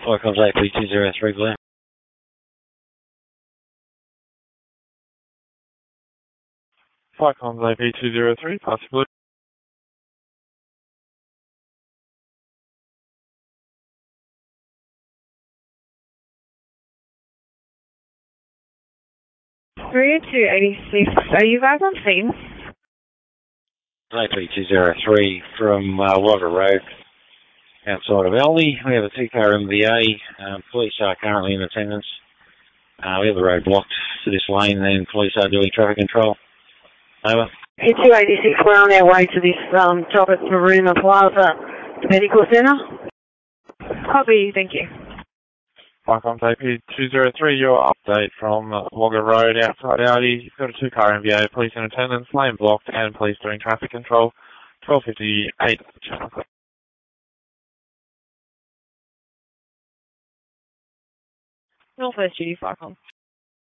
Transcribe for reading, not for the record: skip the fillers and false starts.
Icons AP203 Blair. Icons AP203, possibly. Three to 86. Are you guys on scene? AP203 from Wagga Road, outside of Aldi. We have a two-car MVA. Police are currently in attendance. We have the road blocked to this lane, and police are doing traffic control. Over. P286, we're on our way to this job at Maruna Plaza Medical Centre. Copy, thank you. Icons AP203, your update from Wagga Road outside Audi. You've got a two-car MVA, police in attendance, lane blocked, and police doing traffic control. 12:58. Northwest Duty, Icons.